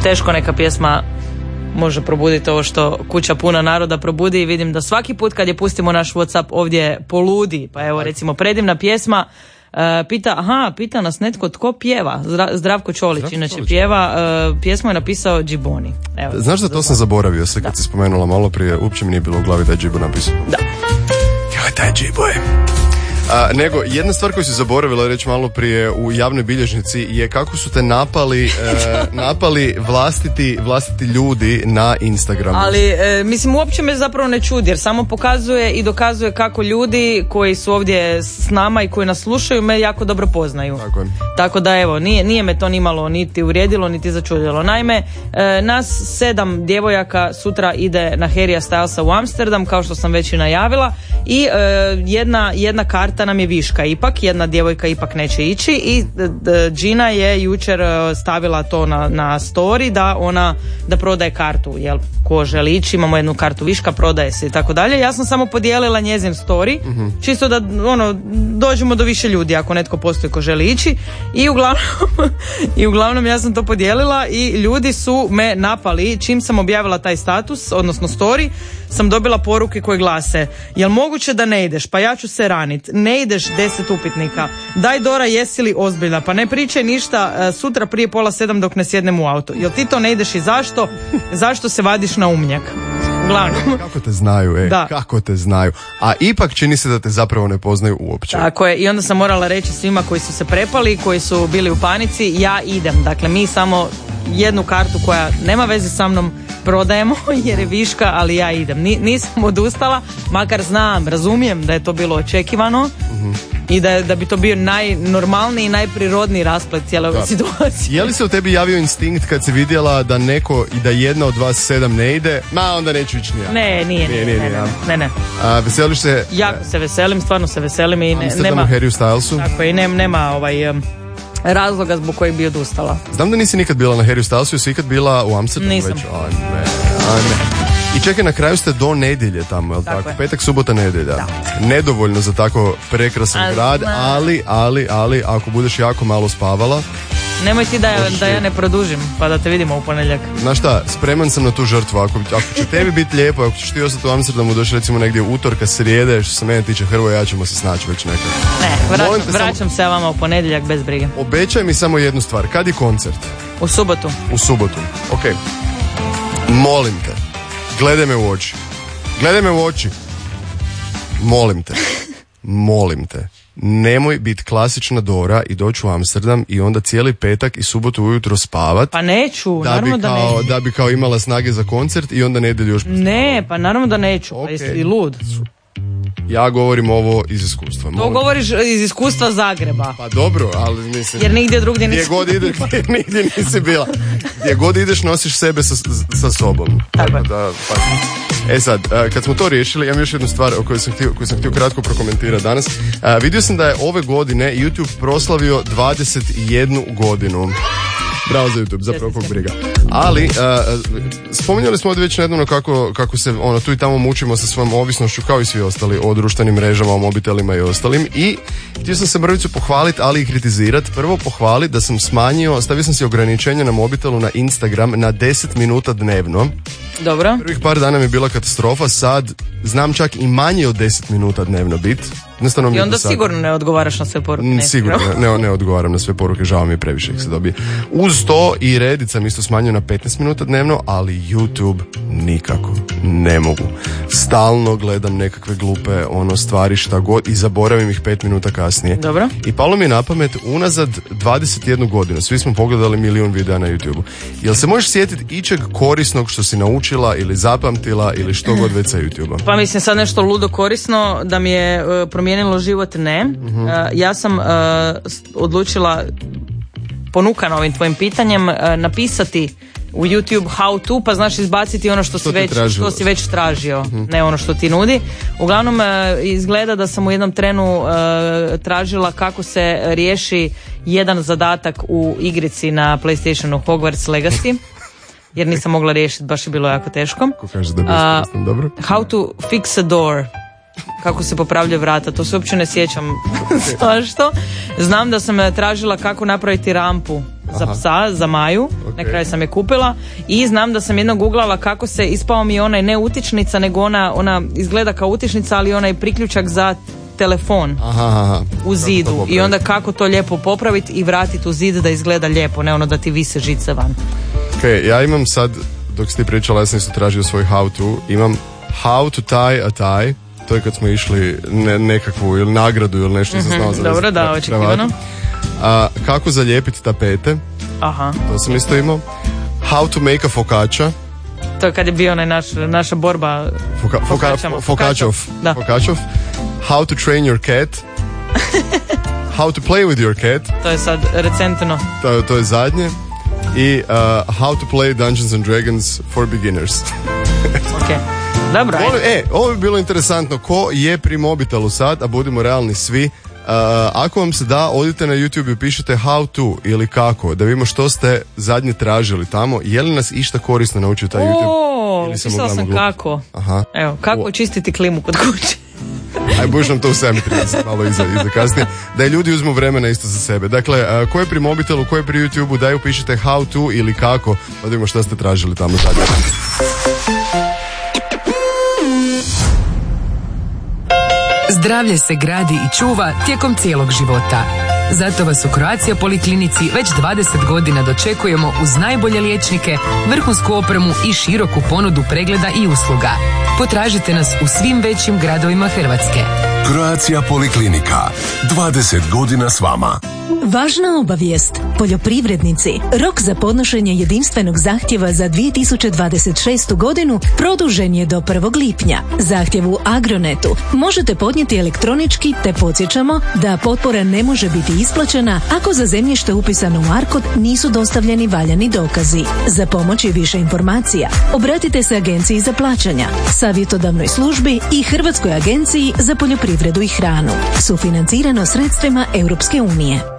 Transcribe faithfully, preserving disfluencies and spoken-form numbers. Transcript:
teško neka pjesma može probuditi ovo što kuća puna naroda probudi i vidim da svaki put kad je pustimo naš WhatsApp ovdje poludi, pa evo recimo predivna pjesma. Uh, pita, aha, pita nas netko tko pjeva. Zdra, Zdravko Čolić, Zdravko inače Čolić. pjeva. Uh, pjesmu je napisao Džiboni. Evo, znaš da to sam zaboravio sve kad da. si spomenula malo prije, uopće mi nije bilo u glavi da je Džibo napisao. Da. Joj, taj Džibo je. A, nego, jedna stvar koju si zaboravila reći malo prije u javnoj bilježnici je kako su te napali, e, napali vlastiti, vlastiti ljudi na Instagramu. Ali, e, mislim, uopće me zapravo ne čudi, jer samo pokazuje i dokazuje kako ljudi koji su ovdje s nama i koji nas slušaju me jako dobro poznaju. Tako je. Tako da, evo, nije, nije me to nimalo niti uvrijedilo, niti začudilo. Naime, e, nas sedam djevojaka sutra ide na Harrya Stylesa u Amsterdam, kao što sam već i najavila, i e, jedna, jedna karta nam je viška ipak, jedna djevojka ipak neće ići i Gina je jučer stavila to na, na story da ona da prodaje kartu, jel ko želi ići, imamo jednu kartu viška, prodaje se i tako dalje. Ja sam samo podijelila njezin story, mm-hmm. čisto da ono dođemo do više ljudi ako netko postoji ko želi ići i uglavnom i uglavnom ja sam to podijelila i ljudi su me napali čim sam objavila taj status, odnosno story, sam dobila poruke koje glase: jel moguće da ne ideš, pa ja ću se ranit, ne ideš, deset upitnika, daj Dora jesi li ozbiljna, pa ne pričaj ništa sutra prije pola sedam dok ne sjednem u auto, jel ti to ne ideš i zašto, zašto se vadiš na umnjak. Uglavnom. Kako te znaju, e, da. kako te znaju. A ipak čini se da te zapravo ne poznaju uopće. Tako je, i onda sam morala reći svima koji su se prepali, koji su bili u panici, ja idem. Dakle, mi samo jednu kartu koja nema veze sa mnom prodajemo jer je viška, ali ja idem. Ni, nisam odustala, makar znam, razumijem da je to bilo očekivano. Mm-hmm. I da, da bi to bio najnormalniji i najprirodniji rasplet cijele ove situacije. Je li se u tebi javio instinkt kad si vidjela da neko i da jedna od vas sedam ne ide? Ma, onda neću ići ni ja. Ne, nije, nije, nije, nije, ne, ne, ne. A, veseliš se? Jako se veselim, stvarno se veselim i ne, nema... u Harryu Stylesu? Tako i ne, nema ovaj... Um, razloga zbog kojeg bi odustala. Znam da nisi nikad bila na Harryu Stylesu, jesi ikad bila u Amsterdamu? Nisam. Već? A, ne, a, ne. I čekaj, na kraju ste do nedjelje tamo, jel tako? tako? Petak, subota, nedjelja. Da. Nedovoljno za tako prekrasan A, grad, ne. ali, ali, ali, ako budeš jako malo spavala... Nemoj ti da ja, da ja ne produžim, pa da te vidimo u ponedjeljak. Znaš šta, spreman sam na tu žrtvu. Ako, ako će tebi biti lijepo, ako ćeš ti ostati u Amsterdamu, doći recimo negdje utorka, srijede, što se mene tiče Hrvoje, ja ćemo se snaći već nekad. Ne, vraćam, vraćam samo, se vama u ponedjeljak bez brige. Obećaj mi samo jednu stvar, kad je koncert? U subotu. U subotu, ok. Molim te, gledaj me u oči. Gledaj me u oči. Molim te. Molim te. Nemoj biti klasična Dora i doći u Amsterdam i onda cijeli petak i subotu ujutro spavat. Pa neću, da naravno bi da kao, neću. Da bi kao imala snage za koncert i onda nedjelju još pospavat. Ne, pa naravno da neću, okay. Pa jesi lud. Ja govorim ovo iz iskustva. To govoriš iz iskustva Zagreba. Pa dobro, ali mislim... Jer nigdje drugdje nisi... Gdje god ideš, nigdje nisi bila. Gdje god ideš nosiš sebe sa, sa sobom. Tako da, pa. E sad, kad smo to riješili, imam još jednu stvar o kojoj sam htio, koju sam htio kratko prokomentirati danas. Vidio sam da je ove godine YouTube proslavio dvadeset jednu godinu. Bravo za YouTube, zapravo kog briga. Ali, uh, spominjali smo ovdje već nedavno kako, kako se ono, tu i tamo mučimo sa svojom ovisnošću kao i svi ostali o društvenim mrežama, o mobitelima i ostalim. I htio sam se mrvicu pohvaliti, ali i kritizirati. Prvo pohvaliti da sam smanjio, stavio sam si ograničenje na mobitelu na Instagram na deset minuta dnevno. Dobro. Prvih par dana mi je bila katastrofa, sad znam čak i manje od deset minuta dnevno bit. I onda sigurno ne odgovaraš na sve poruke. Ne, sigurno ne, ne odgovaram na sve poruke, žao mi je, previše ih se dobije. Uz to i Reddit sam isto smanjio na petnaest minuta dnevno, ali YouTube nikako, ne mogu. Stalno gledam nekakve glupe ono stvari šta god i zaboravim ih pet minuta kasnije. Dobro. I palo mi je na pamet, unazad dvadeset jednu godinu, svi smo pogledali milijun videa na YouTube-u. Jel se možeš sjetiti ičeg korisnog što si naučila ili zapamtila ili što god već sa YouTube-a? Pa mislim sad nešto ludo korisno da mi je uh, promijenilo život, ne. Uh-huh. Uh, ja sam uh, odlučila, ponukana ovim tvojim pitanjem, uh, napisati u YouTube how to, pa znaš izbaciti ono što, što, si, već, što si već tražio, uh-huh. ne ono što ti nudi. Uglavnom uh, izgleda da sam u jednom trenu uh, tražila kako se riješi jedan zadatak u igrici na PlayStationu Hogwarts Legacy. Jer nisam mogla riješiti, baš je bilo jako teško. Ko kaže da bi uh, dobro? How to fix a door. Kako se popravlja vrata, to se uopće ne sjećam. Što? Znam da sam tražila kako napraviti rampu za psa, za Maju, Okay. na kraju sam je kupila i znam da sam jedno googlala kako se, ispao mi onaj ne utičnica, nego ona, ona izgleda kao utičnica, ali onaj priključak za telefon Aha, aha. u zidu i onda kako to lijepo popraviti i vratiti u zid da izgleda lijepo, ne ono da ti vise žice van. Ok, ja imam sad, dok si ti pričala, ja sam isto tražio svoj how to, imam how to tie a tie, to je kad smo išli ne, nekakvu ili nagradu ili nešto, mm-hmm. znao za Dobro, da, očekivano. A, kako zalijepiti tapete, Aha. to sam isto imao. How to make a focaccia. To je kad je bio onaj naš, naša borba Foka, foka, Focacciov. Da. Focacciov. How to train your cat. How to play with your cat. To je sad recentno. To, to je zadnje. I uh, How to play Dungeons and Dragons for beginners. Ok. Dobro, Ovo, e, ovo bi bilo interesantno. Ko je pri mobitelu sad, a budimo realni svi, Uh, ako vam se da, odite na YouTube i pišite how to ili kako, da vidimo što ste zadnje tražili tamo. Je li nas išta korisno naučio taj YouTube? O, pisala sam kako. Aha. Evo, kako O. čistiti klimu kod kuće. Aj, budeš nam to u sedam trideset, malo iza, iza kasnije. Da i ljudi uzmu vremena isto za sebe. Dakle, uh, ko je pri mobitelu, ko je pri YouTube-u, daju pišite how to ili kako, da vidimo što ste tražili tamo zadnje. Zdravlje se gradi i čuva tijekom cijelog života. Zato vas u Croatia Poliklinici već dvadeset godina dočekujemo uz najbolje liječnike, vrhunsku opremu i široku ponudu pregleda i usluga. Potražite nas u svim većim gradovima Hrvatske. Croatia Poliklinika. dvadeset godina s vama. Važna obavijest. Poljoprivrednici, rok za podnošenje jedinstvenog zahtjeva za dvije tisuće dvadeset šestu godinu produžen je do prvog lipnja. Zahtjev u Agronetu možete podnijeti elektronički, te podsjećamo da potpora ne može biti isplaćena ako za zemljište upisano u ARKOD nisu dostavljeni valjani dokazi. Za pomoć i više informacija obratite se Agenciji za plaćanja, savjetodavnoj službi i Hrvatskoj agenciji za poljoprivredu i hranu. Sufinancirano sredstvima Europske unije.